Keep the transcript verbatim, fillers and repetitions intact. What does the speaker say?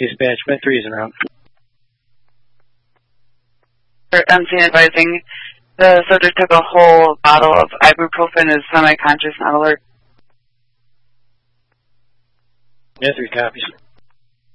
Dispatch, Met three is en route. I'm seeing advising the subject took a whole bottle of ibuprofen, is semi-conscious, not alert. Met three copies.